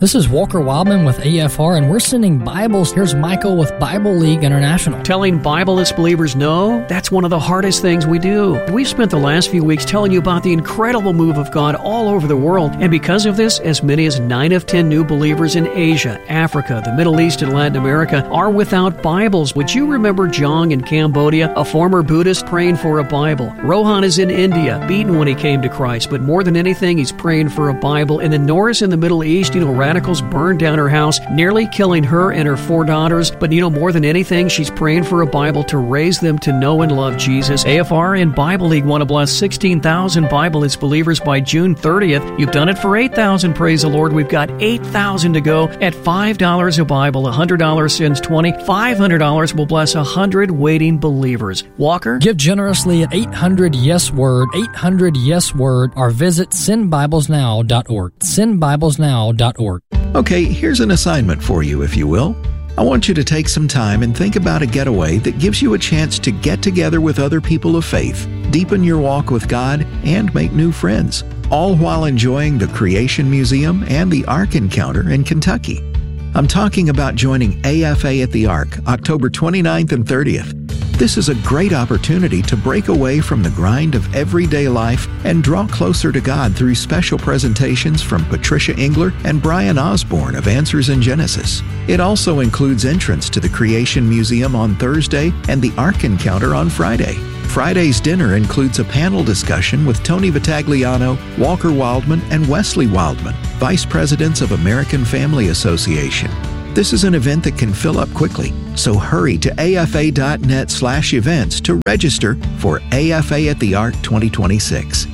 This is Walker Wildman with AFR, and we're sending Bibles. Here's Michael with Bible League International. Telling Bibleless believers no, that's one of the hardest things we do. We've spent the last few weeks telling you about the incredible move of God all over the world, and because of this, as many as 9 of 10 new believers in Asia, Africa, the Middle East, and Latin America are without Bibles. Would you remember Jong in Cambodia, a former Buddhist praying for a Bible? Rohan is in India, beaten when he came to Christ, but more than anything, he's praying for a Bible. And then Norris in the Middle East, radicals burned down her house, nearly killing her and her 4 daughters. But more than anything, she's praying for a Bible to raise them to know and love Jesus. AFR and Bible League want to bless 16,000 Bibleless believers by June 30th. You've done it for 8,000, praise the Lord. We've got 8,000 to go at $5 a Bible. $100 sends 20. $500 will bless 100 waiting believers. Walker? Give generously at 800 Yes Word, 800 Yes Word, or visit sendbiblesnow.org. Sendbiblesnow.org. Okay, here's an assignment for you, if you will. I want you to take some time and think about a getaway that gives you a chance to get together with other people of faith, deepen your walk with God, and make new friends, all while enjoying the Creation Museum and the Ark Encounter in Kentucky. I'm talking about joining AFA at the Ark, October 29th and 30th. This is a great opportunity to break away from the grind of everyday life and draw closer to God through special presentations from Patricia Engler and Brian Osborne of Answers in Genesis. It also includes entrance to the Creation Museum on Thursday and the Ark Encounter on Friday. Friday's dinner includes a panel discussion with Tony Vitagliano, Walker Wildman, and Wesley Wildman, Vice Presidents of American Family Association. This is an event that can fill up quickly, so hurry to afa.net/events to register for AFA at the Ark 2026.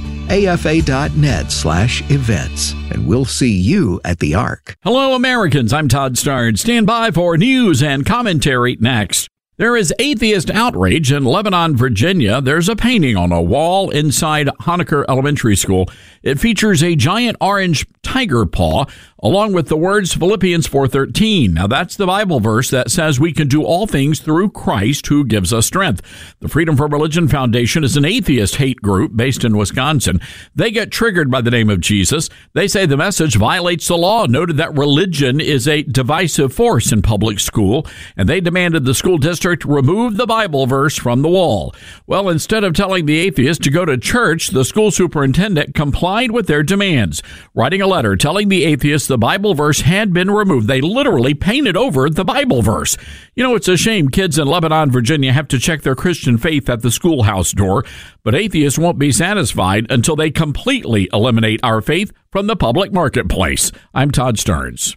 afa.net/events, and we'll see you at the Ark. Hello, Americans. I'm Todd Starnes. Stand by for news and commentary next. There is atheist outrage in Lebanon, Virginia. There's a painting on a wall inside Honaker Elementary School. It features a giant orange tiger paw, along with the words Philippians 4:13. Now, that's the Bible verse that says we can do all things through Christ who gives us strength. The Freedom from Religion Foundation is an atheist hate group based in Wisconsin. They get triggered by the name of Jesus. They say the message violates the law, noted that religion is a divisive force in public school, and they demanded the school district remove the Bible verse from the wall. Well, instead of telling the atheist to go to church, the school superintendent complied with their demands, writing a letter telling the atheist the Bible verse had been removed. They literally painted over the Bible verse. It's a shame kids in Lebanon, Virginia have to check their Christian faith at the schoolhouse door, but atheists won't be satisfied until they completely eliminate our faith from the public marketplace. I'm Todd Starnes.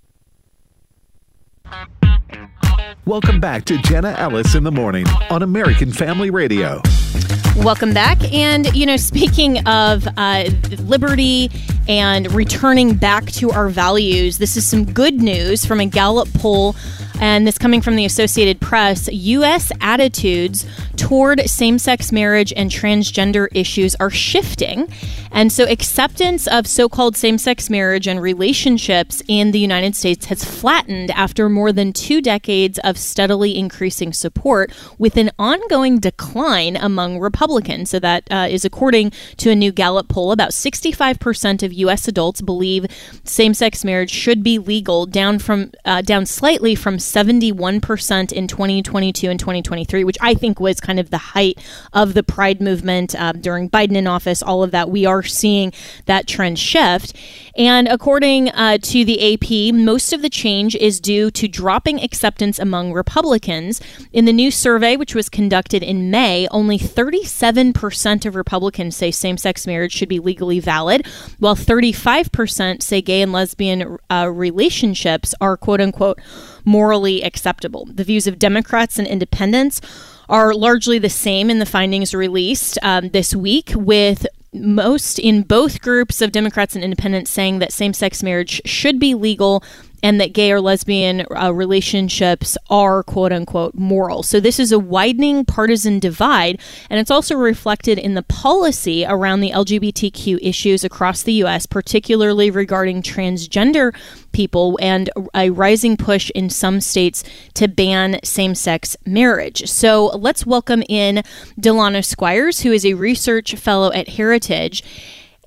Welcome back to Jenna Ellis in the Morning on American Family Radio. Welcome back. And, speaking of liberty and returning back to our values, this is some good news from a Gallup poll, and this coming from the Associated Press. U.S. attitudes toward same-sex marriage and transgender issues are shifting. And so acceptance of so-called same-sex marriage and relationships in the United States has flattened after more than 2 decades of steadily increasing support, with an ongoing decline among Republicans. So that is according to a new Gallup poll. About 65% of U.S. adults believe same-sex marriage should be legal, down slightly from 71% in 2022 and 2023, which I think was kind of the height of the Pride movement during Biden in office. All of that, we are seeing that trend shift. And according to the AP, most of the change is due to dropping acceptance among Republicans. In the new survey, which was conducted in May, only 37% of Republicans say same-sex marriage should be legally valid, while 35% say gay and lesbian relationships are, quote-unquote, morally acceptable. The views of Democrats and independents are largely the same in the findings released this week, with most in both groups of Democrats and independents saying that same-sex marriage should be legal and that gay or lesbian relationships are, quote-unquote, moral. So this is a widening partisan divide, and it's also reflected in the policy around the LGBTQ issues across the U.S., particularly regarding transgender people, and a rising push in some states to ban same-sex marriage. So let's welcome in Delano Squires, who is a research fellow at Heritage.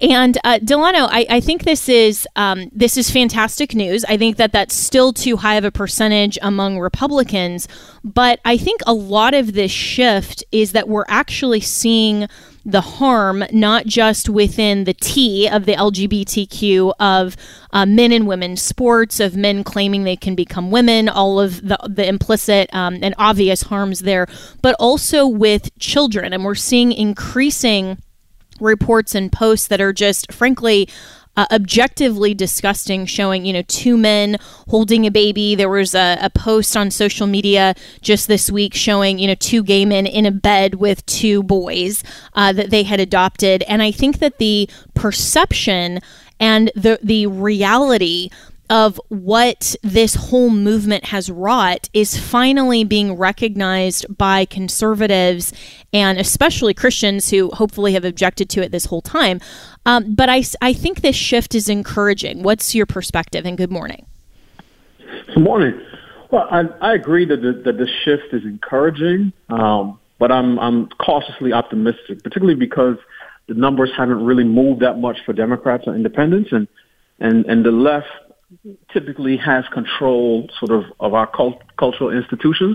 And Delano, I think this is fantastic news. I think that that's still too high of a percentage among Republicans, but I think a lot of this shift is that we're actually seeing the harm not just within the T of the LGBTQ of men and women's sports, of men claiming they can become women, all of the implicit and obvious harms there, but also with children. And we're seeing increasing reports and posts that are just, frankly, objectively disgusting, showing, two men holding a baby. There was a post on social media just this week showing, two gay men in a bed with two boys that they had adopted. And I think that the perception and the reality of what this whole movement has wrought is finally being recognized by conservatives and especially Christians who hopefully have objected to it this whole time. But I think this shift is encouraging. What's your perspective? And good morning. Good morning. Well, I agree that the shift is encouraging, but I'm cautiously optimistic, particularly because the numbers haven't really moved that much for Democrats or independents, and the left typically has control sort of our cultural institutions.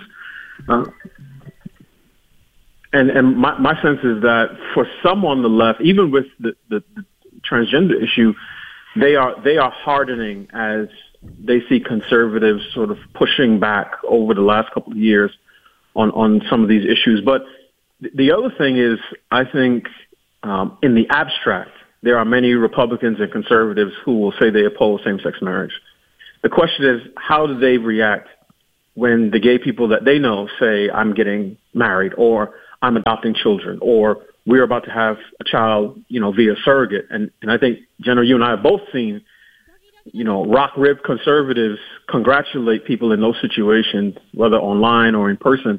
And my sense is that for some on the left, even with the transgender issue, they are hardening as they see conservatives sort of pushing back over the last couple of years on some of these issues. But the other thing is, I think in the abstract, there are many Republicans and conservatives who will say they oppose same-sex marriage. The question is, how do they react when the gay people that they know say, I'm getting married, or I'm adopting children, or we're about to have a child, via surrogate? And I think, Jenna, you and I have both seen, rock-ribbed conservatives congratulate people in those situations, whether online or in person.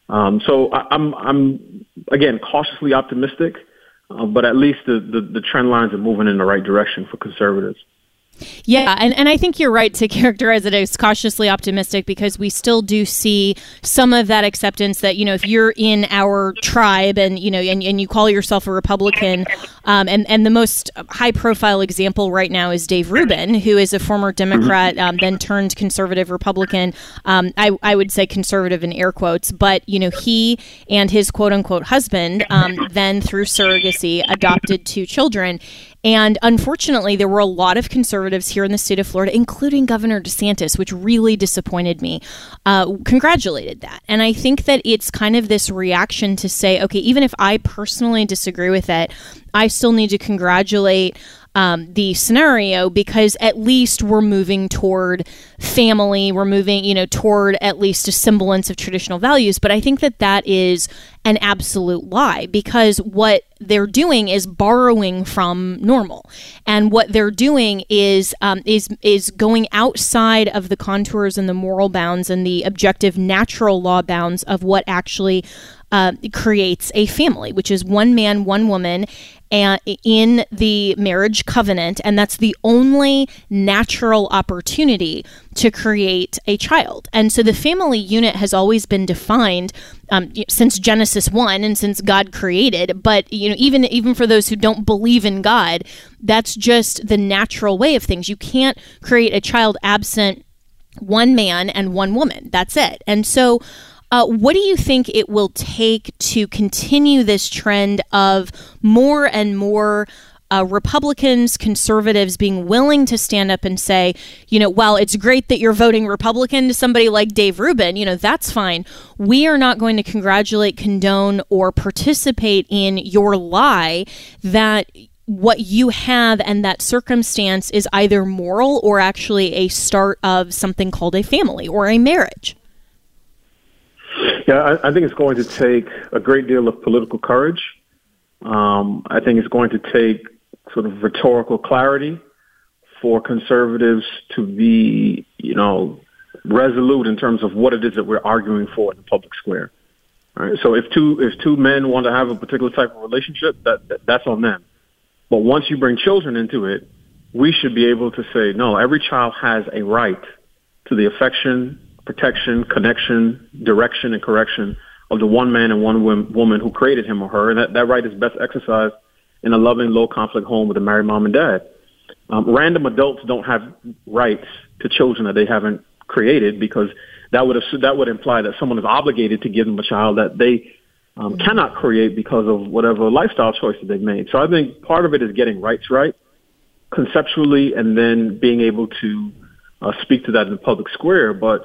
So I'm again, cautiously optimistic. But at least the trend lines are moving in the right direction for conservatives. Yeah, and I think you're right to characterize it as cautiously optimistic, because we still do see some of that acceptance that, if you're in our tribe and, and you call yourself a Republican, and the most high profile example right now is Dave Rubin, who is a former Democrat, then turned conservative Republican. I would say conservative in air quotes, but, he and his quote unquote husband, then through surrogacy adopted two children. And unfortunately, there were a lot of conservatives here in the state of Florida, including Governor DeSantis, which really disappointed me, congratulated that. And I think that it's kind of this reaction to say, okay, even if I personally disagree with it, I still need to congratulate the scenario, because at least we're moving toward family, we're moving, toward at least a semblance of traditional values. But I think that that is an absolute lie, because what they're doing is borrowing from normal, and what they're doing is going outside of the contours and the moral bounds and the objective natural law bounds of what actually creates a family, which is one man, one woman, and in the marriage covenant, and that's the only natural opportunity to create a child. And so the family unit has always been defined since Genesis 1 and since God created. But even for those who don't believe in God, that's just the natural way of things. You can't create a child absent one man and one woman. That's it. And so what do you think it will take to continue this trend of more and more Republicans, conservatives being willing to stand up and say, while it's great that you're voting Republican to somebody like Dave Rubin, that's fine. We are not going to congratulate, condone, or participate in your lie that what you have and that circumstance is either moral or actually a start of something called a family or a marriage. Yeah, I think it's going to take a great deal of political courage. I think it's going to take sort of rhetorical clarity for conservatives to be, resolute in terms of what it is that we're arguing for in the public square. All right? So if two men want to have a particular type of relationship, that's on them. But once you bring children into it, we should be able to say, no, every child has a right to the affection, protection, connection, direction, and correction of the one man and one woman who created him or her, and that right is best exercised in a loving, low-conflict home with a married mom and dad. Random adults don't have rights to children that they haven't created, because that would imply that someone is obligated to give them a child that they cannot create because of whatever lifestyle choices they've made. So I think part of it is getting rights right conceptually, and then being able to speak to that in the public square. But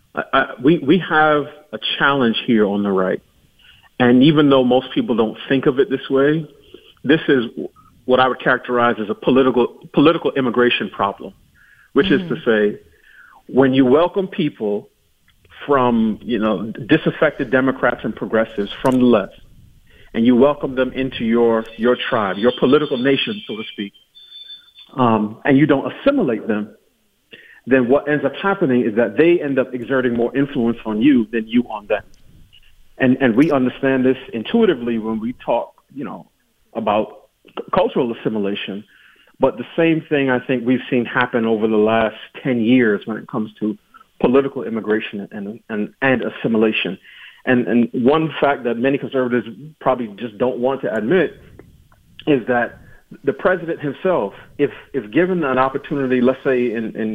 we have a challenge here on the right. And even though most people don't think of it this way, this is what I would characterize as a political immigration problem, which is to say, when you welcome people from, disaffected Democrats and progressives from the left, and you welcome them into your tribe, your political nation, so to speak, and you don't assimilate them, then what ends up happening is that they end up exerting more influence on you than you on them. And we understand this intuitively when we talk, about cultural assimilation. But the same thing I think we've seen happen over the last 10 years when it comes to political immigration and assimilation. And one fact that many conservatives probably just don't want to admit is that the president himself, if given an opportunity, let's say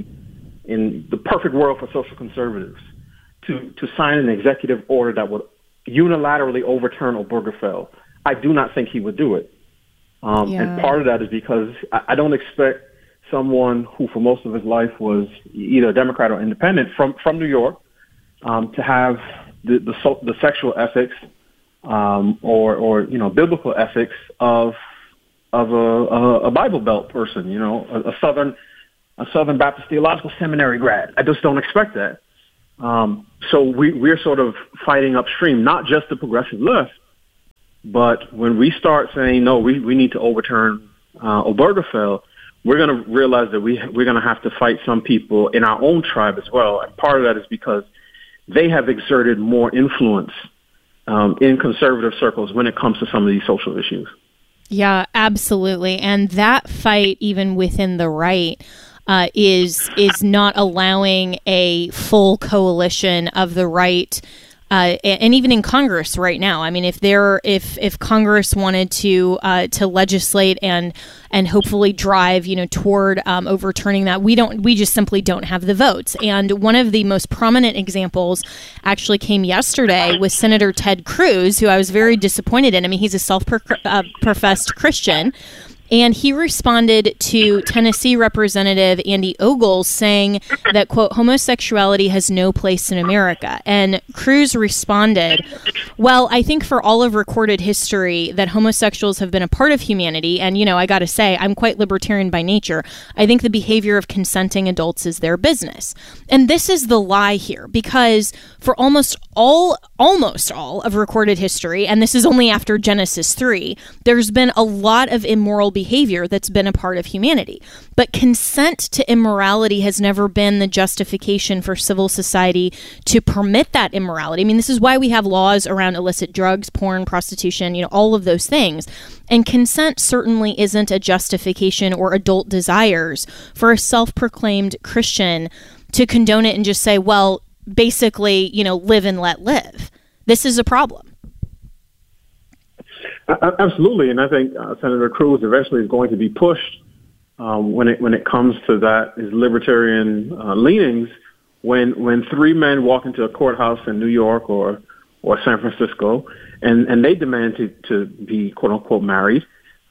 in the perfect world for social conservatives, to sign an executive order that would unilaterally overturn Obergefell, I do not think he would do it. And part of that is because I don't expect someone who for most of his life was either a Democrat or independent from New York to have the sexual ethics or biblical ethics of a Bible Belt person, a Southern Baptist Theological Seminary grad. I just don't expect that. So we're sort of fighting upstream, not just the progressive left, but when we start saying, no, we need to overturn Obergefell, we're going to realize that we're going to have to fight some people in our own tribe as well. And part of that is because they have exerted more influence in conservative circles when it comes to some of these social issues. Yeah, absolutely. And that fight, even within the right, is not allowing a full coalition of the right. And even in Congress right now, I mean, if Congress wanted to legislate and hopefully drive, toward overturning that, we just simply don't have the votes. And one of the most prominent examples actually came yesterday with Senator Ted Cruz, who I was very disappointed in. I mean, he's a self-professed Christian. And he responded to Tennessee Representative Andy Ogles saying that, quote, homosexuality has no place in America. And Cruz responded, well, I think for all of recorded history that homosexuals have been a part of humanity. And, I got to say, I'm quite libertarian by nature. I think the behavior of consenting adults is their business. And this is the lie here, because for almost all of recorded history, and this is only after Genesis 3, there's been a lot of immoral behavior that's been a part of humanity. But consent to immorality has never been the justification for civil society to permit that immorality. I mean, this is why we have laws around illicit drugs, porn, prostitution, all of those things. And consent certainly isn't a justification or adult desires for a self-proclaimed Christian to condone it and just say, well, basically, live and let live. This is a problem. Absolutely, and I think Senator Cruz eventually is going to be pushed when it comes to that, his libertarian leanings. When three men walk into a courthouse in New York or San Francisco, and they demand to be quote unquote married,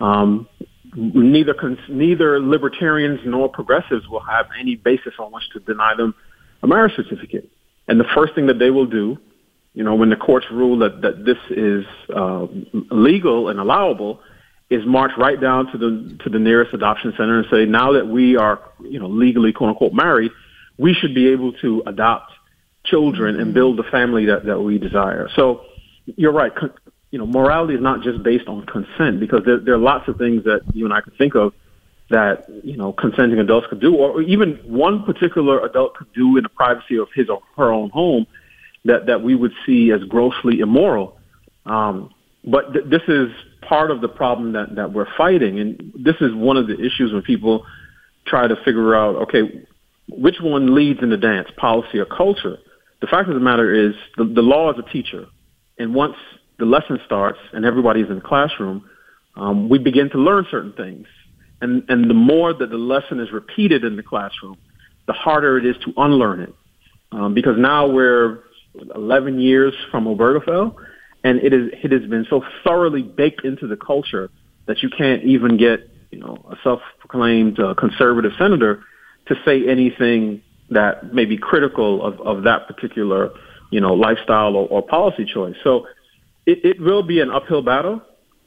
neither libertarians nor progressives will have any basis on which to deny them a marriage certificate. And the first thing that they will do, when the courts rule that this is legal and allowable, is march right down to the nearest adoption center and say, now that we are, legally quote unquote married, we should be able to adopt children and build the family that we desire. So you're right. Morality is not just based on consent, because there are lots of things that you and I could think of that, consenting adults could do, or even one particular adult could do in the privacy of his or her own home that we would see as grossly immoral. But this is part of the problem that we're fighting. And this is one of the issues when people try to figure out, okay, which one leads in the dance, policy or culture? The fact of the matter is the law is a teacher. And once the lesson starts and everybody's in the classroom, we begin to learn certain things. And the more that the lesson is repeated in the classroom, the harder it is to unlearn it. Because now we're 11 years from Obergefell, and it has been so thoroughly baked into the culture that you can't even get, a self-proclaimed conservative senator to say anything that may be critical of that particular, lifestyle or policy choice. So it will be an uphill battle.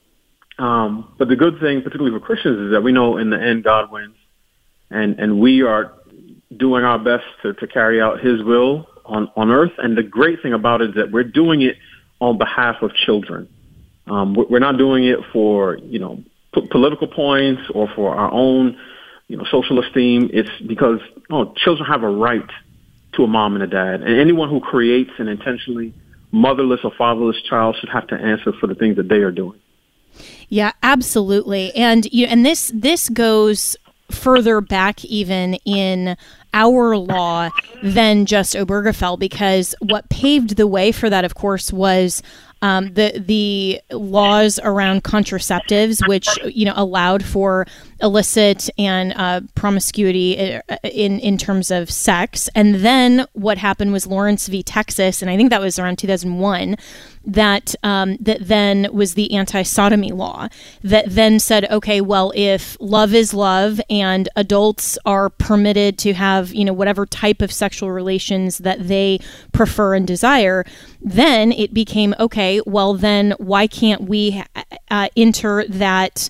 But the good thing, particularly for Christians, is that we know in the end God wins, and we are doing our best to carry out His will on earth. And the great thing about it is that we're doing it on behalf of children. We're not doing it for political points or for our own social esteem. It's because children have a right to a mom and a dad, and anyone who creates an intentionally motherless or fatherless child should have to answer for the things that they are doing. Yeah, absolutely. And and this goes further back even in our law than just Obergefell, because what paved the way for that, of course, was the laws around contraceptives, which allowed for illicit and promiscuity in terms of sex. And then what happened was Lawrence v. Texas, and I think that was around 2001. That then was the anti-sodomy law that then said, okay, well, if love is love and adults are permitted to have, whatever type of sexual relations that they prefer and desire, then it became, okay, well, then why can't we enter that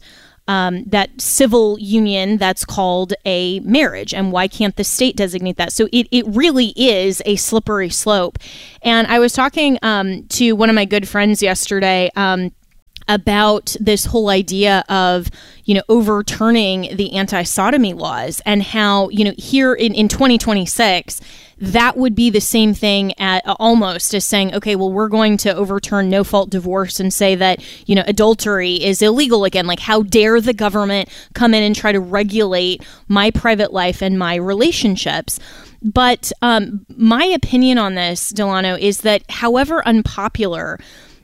civil union that's called a marriage, and why can't the state designate that? So it really is a slippery slope. And I was talking to one of my good friends yesterday about this whole idea of, overturning the anti-sodomy laws, and how, here in 2026, that would be the same thing almost as saying, okay, well, we're going to overturn no-fault divorce and say that, adultery is illegal again. Like, how dare the government come in and try to regulate my private life and my relationships? But my opinion on this, Delano, is that however unpopular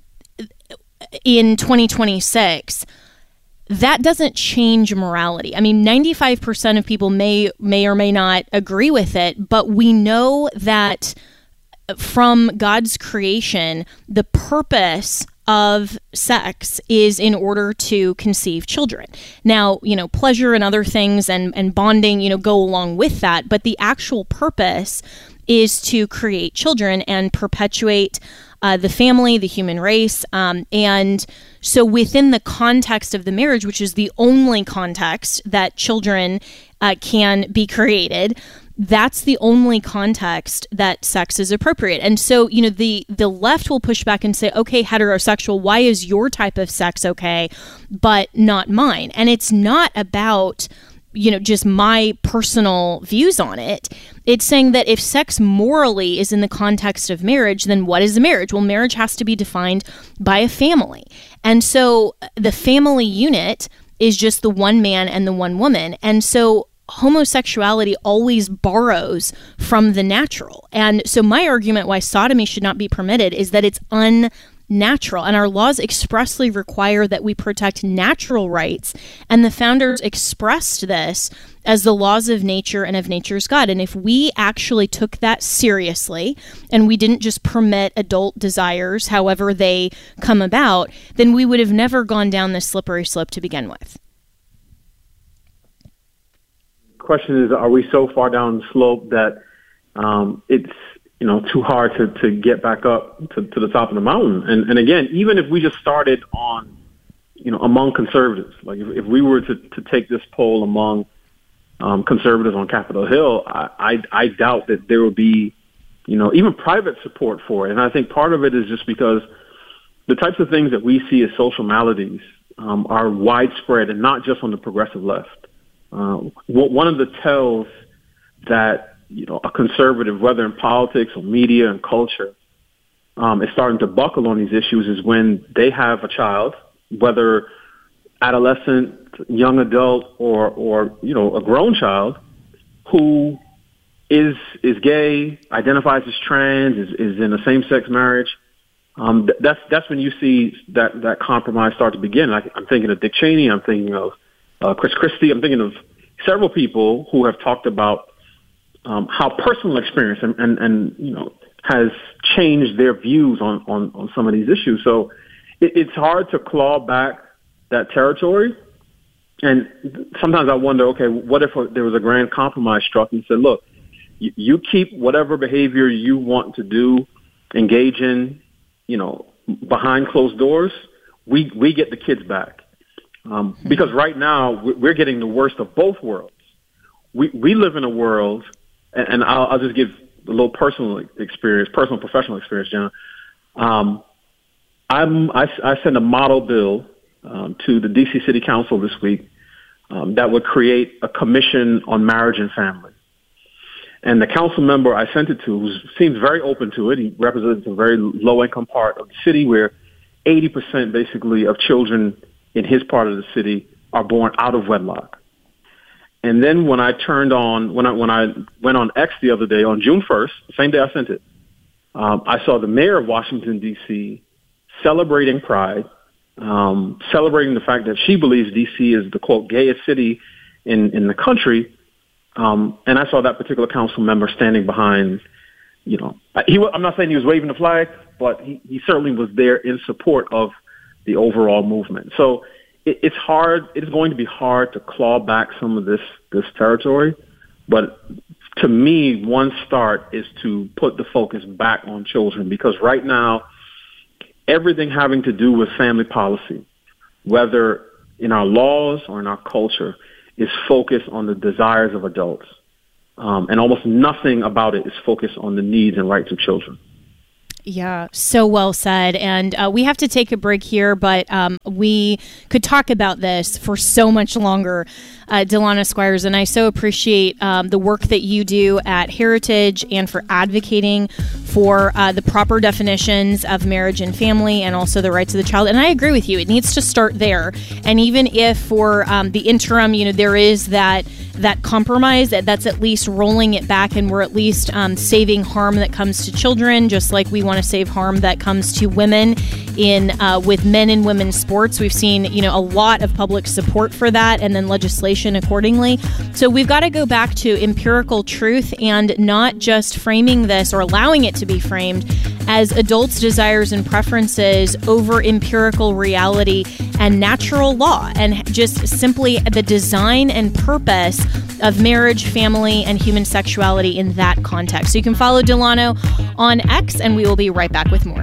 in 2026, that doesn't change morality. I mean, 95% of people may or may not agree with it, but we know that from God's creation, the purpose of sex is in order to conceive children. Now, pleasure and other things and bonding, go along with that, but the actual purpose is to create children and perpetuate the family, the human race. And so within the context of the marriage, which is the only context that children can be created, that's the only context that sex is appropriate. And so, the left will push back and say, okay, heterosexual, why is your type of sex okay, but not mine? And it's not about just my personal views on it. It's saying that if sex morally is in the context of marriage, then what is a marriage? Well, marriage has to be defined by a family. And so the family unit is just the one man and the one woman. And so homosexuality always borrows from the natural. And so my argument why sodomy should not be permitted is that it's unnatural, and our laws expressly require that we protect natural rights, and the founders expressed this as the laws of nature and of nature's God. And if we actually took that seriously and we didn't just permit adult desires however they come about, then we would have never gone down this slippery slope to begin with. Question is, are we so far down the slope that it's too hard to get back up to the top of the mountain? And again, even if we just started on, among conservatives, like if we were to take this poll among conservatives on Capitol Hill, I doubt that there will be, even private support for it. And I think part of it is just because the types of things that we see as social maladies are widespread, and not just on the progressive left. One of the tells that a conservative, whether in politics or media and culture, is starting to buckle on these issues is when they have a child, whether adolescent, young adult, or a grown child, who is gay, identifies as trans, is in a same-sex marriage, that's when you see that compromise start to begin. I'm thinking of Dick Cheney. I'm thinking of Chris Christie. I'm thinking of several people who have talked about how personal experience and has changed their views on some of these issues. So it's hard to claw back that territory. And sometimes I wonder, okay, what if there was a grand compromise struck and said, look, you keep whatever behavior you want to do, engage in, behind closed doors, we get the kids back. Because right now we're getting the worst of both worlds. We live in a world, and I'll just give a little personal professional experience, Jenna. I sent a model bill to the D.C. City Council this week that would create a commission on marriage and family. And the council member I sent it to seems very open to it. He represents a very low-income part of the city where 80% basically of children in his part of the city are born out of wedlock. And then when I went on X the other day, on June 1st, the same day I sent it, I saw the mayor of Washington, D.C. celebrating Pride, celebrating the fact that she believes D.C. is the, quote, gayest city in the country. And I saw that particular council member standing behind, I'm not saying he was waving the flag, but he certainly was there in support of the overall movement. So it's hard. It's going to be hard to claw back some of this territory. But to me, one start is to put the focus back on children, because right now, everything having to do with family policy, whether in our laws or in our culture, is focused on the desires of adults. And almost nothing about it is focused on the needs and rights of children. Yeah, so well said. And we have to take a break here, but we could talk about this for so much longer, Delano Squires, and I so appreciate the work that you do at Heritage and for advocating for the proper definitions of marriage and family and also the rights of the child. And I agree with you. It needs to start there. And even if for the interim, there is that compromise, that's at least rolling it back, and we're at least saving harm that comes to children, just like we want to save harm that comes to women in with men and women's sports. We've seen a lot of public support for that, and then legislation accordingly. So we've got to go back to empirical truth and not just framing this or allowing it to be framed as adults' desires and preferences over empirical reality and natural law, and just simply the design and purpose of marriage, family, and human sexuality in that context. So you can follow Delano on X, and we will be right back with more.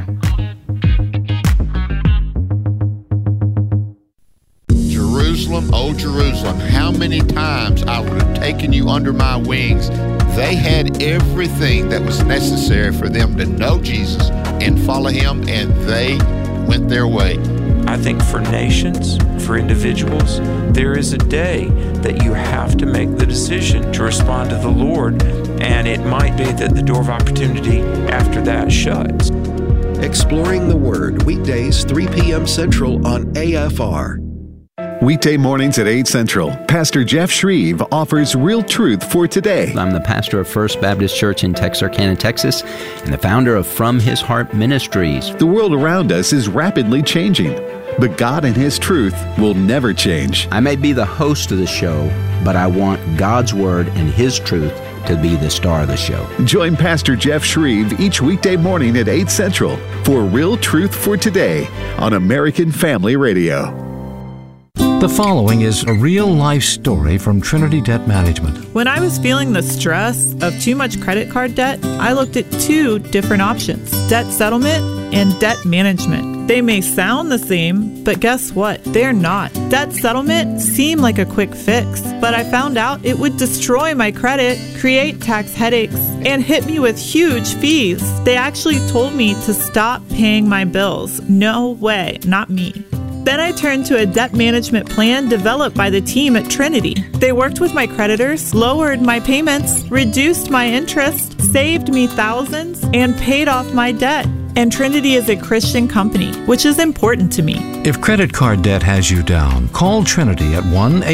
Jerusalem, oh Jerusalem, how many times I would have taken you under my wings. They had everything that was necessary for them to know Jesus and follow him, and they went their way. I think for nations, for individuals, there is a day that you have to make the decision to respond to the Lord, and it might be that the door of opportunity after that shuts. Exploring the Word, weekdays 3 p.m. Central on AFR. Weekday mornings at 8 Central, Pastor Jeff Shreve offers real truth for today. I'm the pastor of First Baptist Church in Texarkana, Texas, and the founder of From His Heart Ministries. The world around us is rapidly changing, but God and His truth will never change. I may be the host of the show, but I want God's Word and His truth to be the star of the show. Join Pastor Jeff Shreve each weekday morning at 8 Central for Real Truth for Today on American Family Radio. The following is a real-life story from Trinity Debt Management. When I was feeling the stress of too much credit card debt, I looked at two different options: debt settlement and debt management. They may sound the same, but guess what? They're not. Debt settlement seemed like a quick fix, but I found out it would destroy my credit, create tax headaches, and hit me with huge fees. They actually told me to stop paying my bills. No way, not me. Then I turned to a debt management plan developed by the team at Trinity. They worked with my creditors, lowered my payments, reduced my interest, saved me thousands, and paid off my debt. And Trinity is a Christian company, which is important to me. If credit card debt has you down, call Trinity at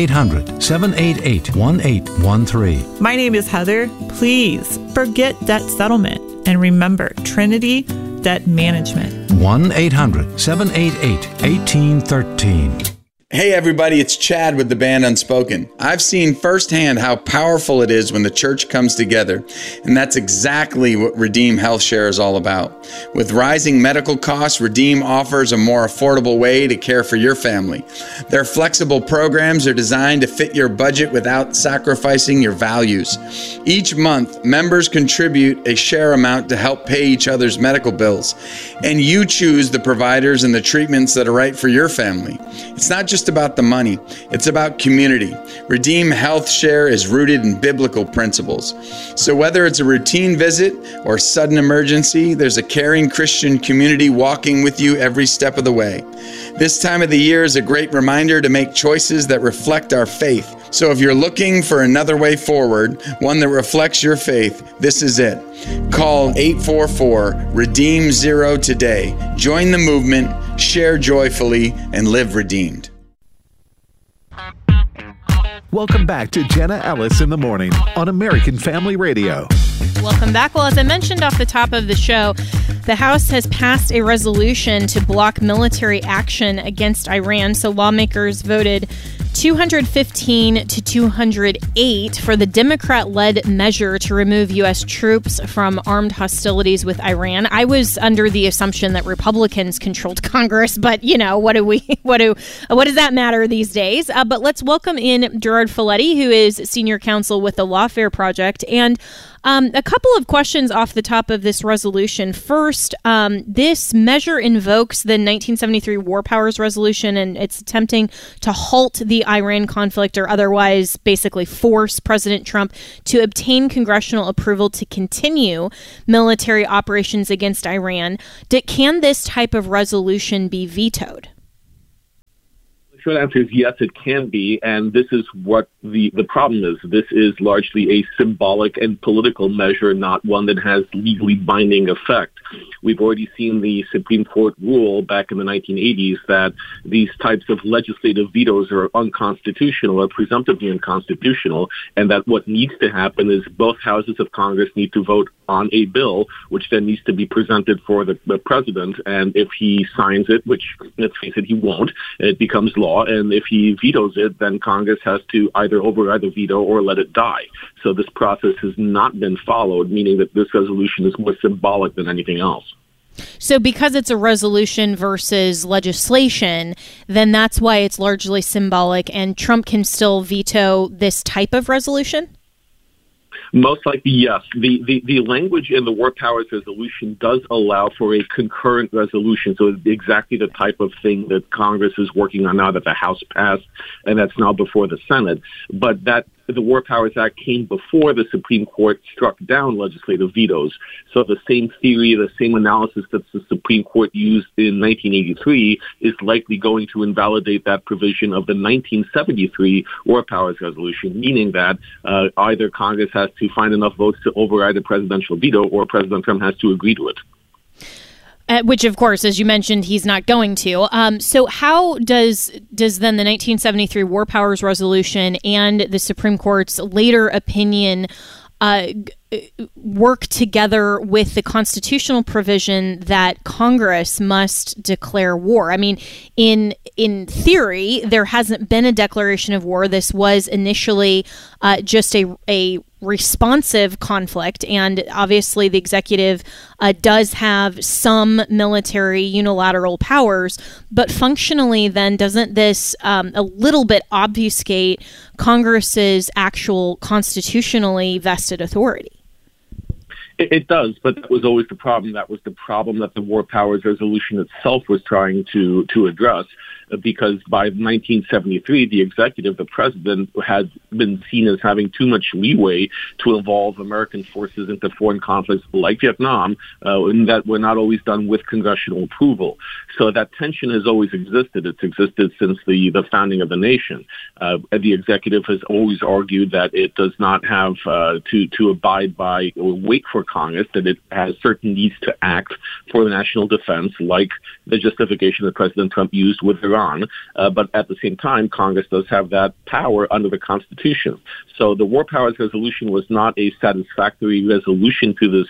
1-800-788-1813. My name is Heather. Please forget debt settlement and remember Trinity Debt Management. 1-800-788-1813. Hey everybody, it's Chad with the band Unspoken. I've seen firsthand how powerful it is when the church comes together, and that's exactly what Redeem Health Share is all about. With rising medical costs, Redeem offers a more affordable way to care for your family. Their flexible programs are designed to fit your budget without sacrificing your values. Each month, members contribute a share amount to help pay each other's medical bills, and you choose the providers and the treatments that are right for your family. It's not just about the money, it's about community. Redeem Health Share is rooted in biblical principles. So whether it's a routine visit or sudden emergency, there's a caring Christian community walking with you every step of the way. This time of the year is a great reminder to make choices that reflect our faith. So if you're looking for another way forward, one that reflects your faith, this is it. Call 844-REDEEM-0 today. Join the movement, share joyfully, and live redeemed. Welcome back to Jenna Ellis in the Morning on American Family Radio. Welcome back. Well, as I mentioned off the top of the show, the House has passed a resolution to block military action against Iran. So lawmakers voted 215 to 208 for the Democrat-led measure to remove U.S. troops from armed hostilities with Iran. I was under the assumption that Republicans controlled Congress, but what does that matter these days? But let's welcome in Gerard Folletti, who is senior counsel with the Lawfare Project, and a couple of questions off the top of this resolution. First, this measure invokes the 1973 War Powers Resolution, and it's attempting to halt the Iran conflict or otherwise basically force President Trump to obtain congressional approval to continue military operations against Iran. Can this type of resolution be vetoed? Short answer is yes, it can be, and this is what the problem is. This is largely a symbolic and political measure, not one that has legally binding effect. We've already seen the Supreme Court rule back in the 1980s that these types of legislative vetoes are unconstitutional or presumptively unconstitutional, and that what needs to happen is both houses of Congress need to vote on a bill, which then needs to be presented for the president, and if he signs it, which, let's face it, he won't, it becomes law. And if he vetoes it, then Congress has to either override the veto or let it die. So this process has not been followed, meaning that this resolution is more symbolic than anything else. So because it's a resolution versus legislation, then that's why it's largely symbolic, and Trump can still veto this type of resolution? Most likely, yes. The language in the War Powers Resolution does allow for a concurrent resolution, so it's exactly the type of thing that Congress is working on now, that the House passed, and that's now before the Senate. But that the War Powers Act came before the Supreme Court struck down legislative vetoes. So the same theory, the same analysis that the Supreme Court used in 1983 is likely going to invalidate that provision of the 1973 War Powers Resolution, meaning that either Congress has to find enough votes to override a presidential veto, or President Trump has to agree to it. Which, of course, as you mentioned, he's not going to. So how does then the 1973 War Powers Resolution and the Supreme Court's later opinion work together with the constitutional provision that Congress must declare war? I mean, in theory, there hasn't been a declaration of war. This was initially just a responsive conflict, and obviously the executive does have some military unilateral powers, but functionally then doesn't this a little bit obfuscate Congress's actual constitutionally vested authority? It does, but that was always the problem. That was the problem that the War Powers Resolution itself was trying to address, because by 1973, the executive, the president, had been seen as having too much leeway to involve American forces into foreign conflicts like Vietnam, and that were not always done with congressional approval. So that tension has always existed. It's existed since the founding of the nation. The executive has always argued that it does not have to abide by or wait for Congress, that it has certain needs to act for the national defense, like the justification that President Trump used with Iran. But at the same time, Congress does have that power under the Constitution. So the War Powers Resolution was not a satisfactory resolution to this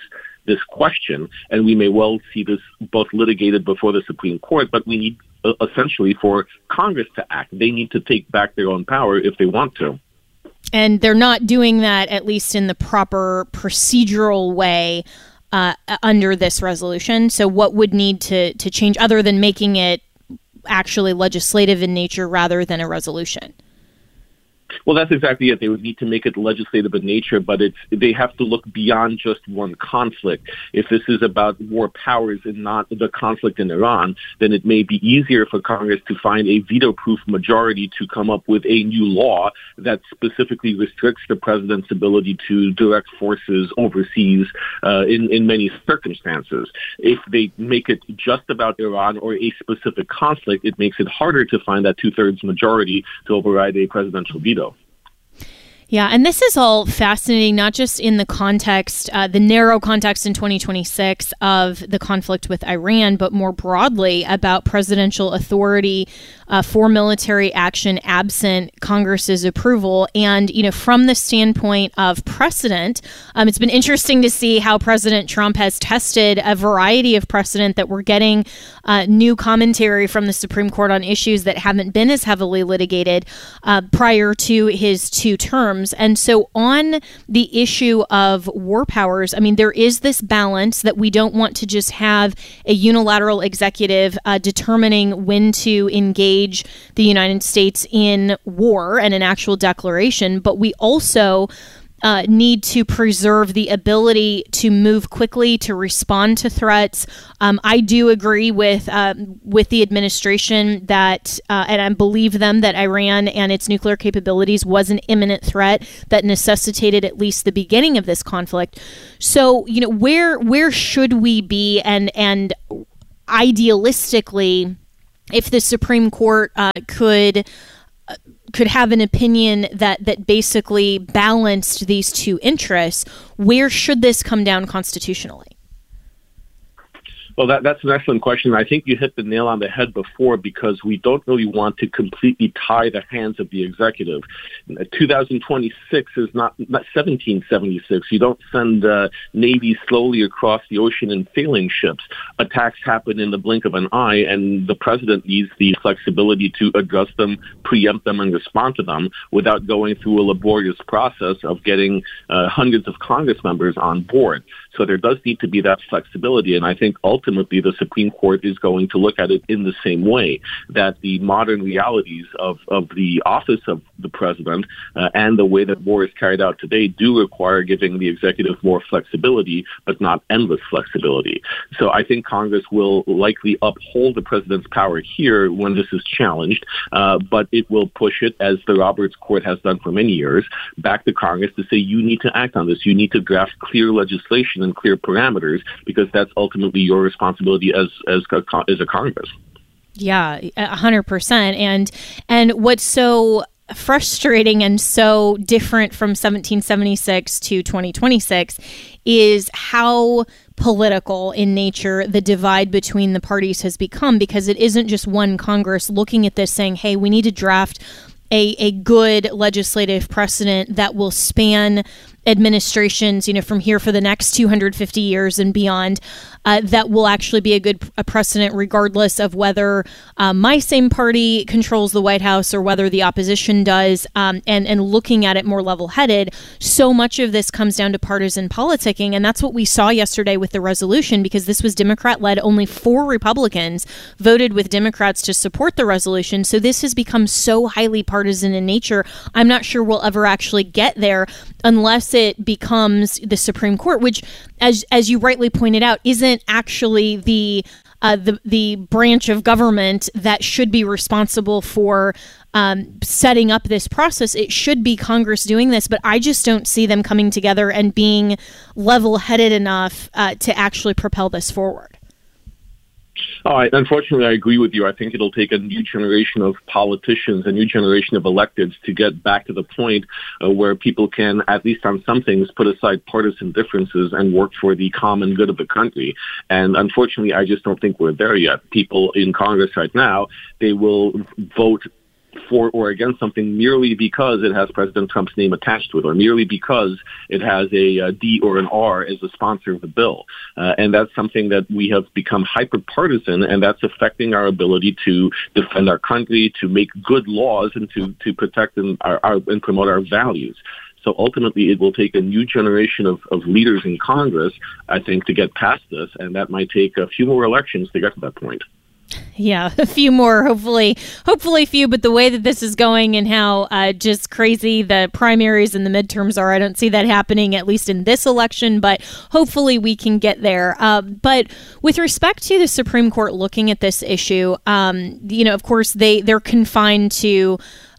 this question, and we may well see this both litigated before the Supreme Court, but we need essentially for Congress to act. They need to take back their own power if they want to. And they're not doing that, at least in the proper procedural way, under this resolution. So what would need to change other than making it actually legislative in nature rather than a resolution? Well, that's exactly it. They would need to make it legislative in nature, but they have to look beyond just one conflict. If this is about war powers and not the conflict in Iran, then it may be easier for Congress to find a veto-proof majority to come up with a new law that specifically restricts the president's ability to direct forces overseas in many circumstances. If they make it just about Iran or a specific conflict, it makes it harder to find that two-thirds majority to override a presidential veto. Yeah, and this is all fascinating, not just in the context, the narrow context in 2026 of the conflict with Iran, but more broadly about presidential authority for military action absent Congress's approval. And, from the standpoint of precedent, it's been interesting to see how President Trump has tested a variety of precedent that we're getting new commentary from the Supreme Court on issues that haven't been as heavily litigated prior to his two terms. And so on the issue of war powers, there is this balance that we don't want to just have a unilateral executive determining when to engage the United States in war and an actual declaration, but we also need to preserve the ability to move quickly, to respond to threats. I do agree with the administration that, and I believe them, that Iran and its nuclear capabilities was an imminent threat that necessitated at least the beginning of this conflict. So, where should we be, and idealistically, if the Supreme Court could have an opinion that basically balanced these two interests, where should this come down constitutionally? Well, that's an excellent question. I think you hit the nail on the head before, because we don't really want to completely tie the hands of the executive. 2026 is not 1776. You don't send navies slowly across the ocean in sailing ships. Attacks happen in the blink of an eye, and the president needs the flexibility to address them, preempt them, and respond to them without going through a laborious process of getting hundreds of Congress members on board. So there does need to be that flexibility, and I think ultimately the Supreme Court is going to look at it in the same way, that the modern realities of the office of the president and the way that war is carried out today do require giving the executive more flexibility, but not endless flexibility. So I think Congress will likely uphold the president's power here when this is challenged, but it will push it, as the Roberts Court has done for many years, back to Congress to say, you need to act on this. You need to draft clear legislation and clear parameters, because that's ultimately your responsibility as a Congress. Yeah, 100%. And what's so frustrating and so different from 1776 to 2026 is how political in nature the divide between the parties has become, because it isn't just one Congress looking at this saying, hey, we need to draft a good legislative precedent that will span administrations, from here for the next 250 years and beyond, that will actually be a precedent regardless of whether my same party controls the White House or whether the opposition does, and looking at it more level-headed. So much of this comes down to partisan politicking, and that's what we saw yesterday with the resolution, because this was Democrat-led. Only 4 Republicans voted with Democrats to support the resolution, so this has become so highly partisan in nature. I'm not sure we'll ever actually get there unless it becomes the Supreme Court, which, as you rightly pointed out, isn't actually the branch of government that should be responsible for setting up this process. It should be Congress doing this, but I just don't see them coming together and being level-headed enough to actually propel this forward. Unfortunately, I agree with you. I think it'll take a new generation of politicians, a new generation of electeds to get back to the point where people can, at least on some things, put aside partisan differences and work for the common good of the country. And unfortunately, I just don't think we're there yet. People in Congress right now, they will vote for or against something merely because it has President Trump's name attached to it, or merely because it has a D or an R as a sponsor of the bill. And that's something that we have become hyper-partisan, and that's affecting our ability to defend our country, to make good laws, and to protect and promote our values. So ultimately, it will take a new generation of leaders in Congress, I think, to get past this, and that might take a few more elections to get to that point. Yeah, a few more, hopefully few, but the way that this is going and how just crazy the primaries and the midterms are, I don't see that happening, at least in this election, but hopefully we can get there. But with respect to the Supreme Court looking at this issue, of course, they're confined to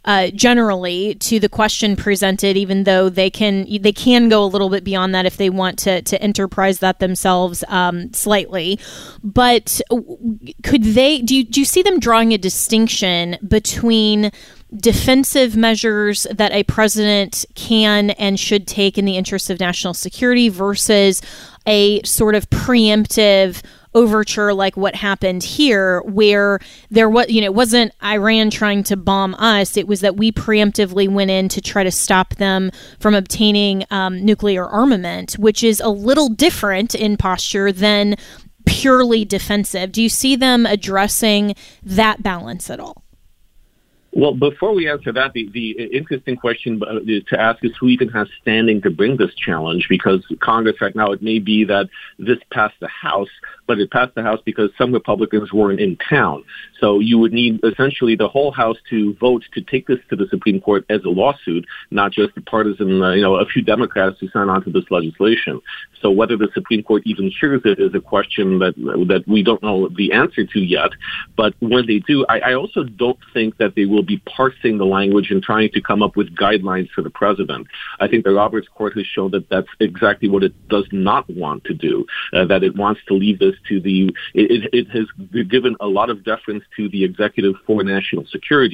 generally to the question presented, even though they can go a little bit beyond that if they want to enterprise that themselves slightly. But could they? Do you see them drawing a distinction between defensive measures that a president can and should take in the interest of national security versus a sort of preemptive overture like what happened here, where there was, it wasn't Iran trying to bomb us. It was that we preemptively went in to try to stop them from obtaining nuclear armament, which is a little different in posture than purely defensive. Do you see them addressing that balance at all? Well, before we answer that, the interesting question to ask is who even has standing to bring this challenge, because Congress right now, it may be that this passed the House, but it passed the House because some Republicans weren't in town. So you would need essentially the whole House to vote to take this to the Supreme Court as a lawsuit, not just the partisan, a few Democrats who sign on to this legislation. So whether the Supreme Court even hears it is a question that we don't know the answer to yet. But when they do, I also don't think that they will be parsing the language and trying to come up with guidelines for the president. I think the Roberts Court has shown that that's exactly what it does not want to do, that it wants to leave this to it has given a lot of deference to the executive for national security.